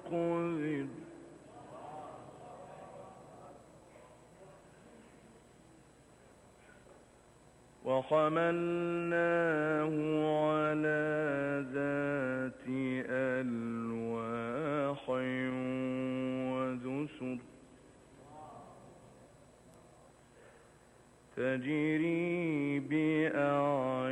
قدر وحملناه على ذات ألواح ودسر تجري بأعيننا